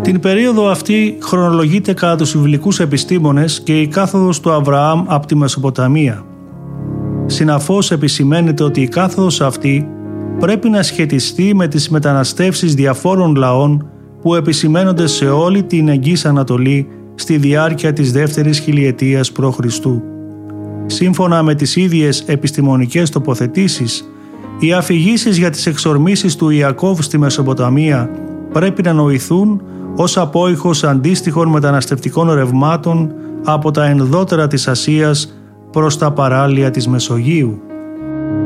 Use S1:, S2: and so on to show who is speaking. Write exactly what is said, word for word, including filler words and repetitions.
S1: Την περίοδο αυτή χρονολογείται κατά τους βιβλικούς επιστήμονες και η κάθοδος του Αβραάμ από τη Μεσοποταμία. Συναφώς επισημαίνεται ότι η κάθοδος αυτή πρέπει να σχετιστεί με τις μεταναστεύσεις διαφόρων λαών που επισημαίνονται σε όλη την Εγγύης Ανατολή στη διάρκεια της δεύτερης χιλιετίας π.Χ. Σύμφωνα με τις ίδιες επιστημονικές τοποθετήσεις, οι αφηγήσεις για τις εξορμήσεις του Ιακώβ στη Μεσοποταμία πρέπει να νοηθούν ως απόϊχος αντίστοιχων μεταναστευτικών ρευμάτων από τα ενδότερα της Ασίας προς τα παράλια της Μεσογείου.